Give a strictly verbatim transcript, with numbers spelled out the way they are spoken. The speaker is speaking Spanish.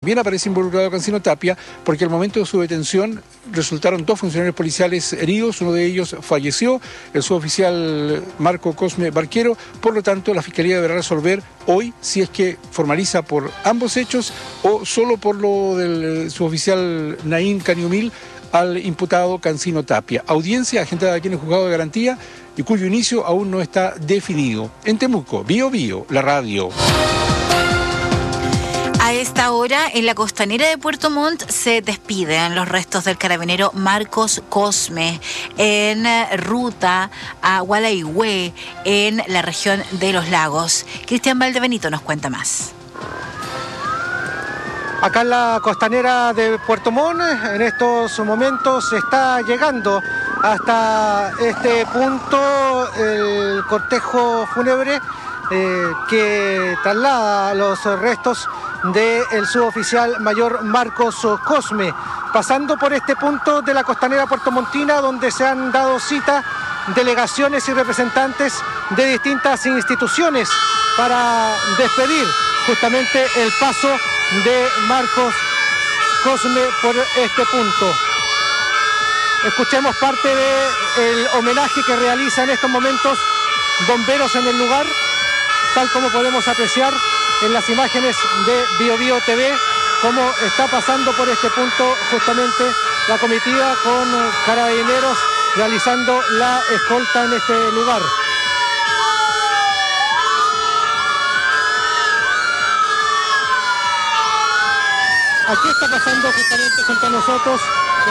también aparece involucrado Cancino Tapia, porque al momento de su detención resultaron dos funcionarios policiales heridos, uno de ellos falleció, el suboficial Marco Cosme Barquero. Por lo tanto, la Fiscalía deberá resolver hoy si es que formaliza por ambos hechos o solo por lo del suboficial Naín Caniumil al imputado Cancino Tapia. Audiencia agendada aquí en el Juzgado de Garantía y cuyo inicio aún no está definido. En Temuco, Bío Bío, la radio. A esta hora, en la costanera de Puerto Montt, se despiden los restos del carabinero Marcos Cosme en ruta a Gualeguay, en la región de Los Lagos. Cristian Valdebenito nos cuenta más. Acá en la costanera de Puerto Montt, en estos momentos se está llegando hasta este punto el cortejo fúnebre eh, que traslada los restos del suboficial mayor Marcos Cosme, pasando por este punto de la costanera puertomontina donde se han dado cita delegaciones y representantes de distintas instituciones para despedir justamente el paso de Marcos Cosme por este punto. Escuchemos parte del homenaje que realizan en estos momentos bomberos en el lugar, tal como podemos apreciar en las imágenes de Bío Bío T V, cómo está pasando por este punto justamente la comitiva con carabineros realizando la escolta en este lugar. Aquí está pasando justamente junto a nosotros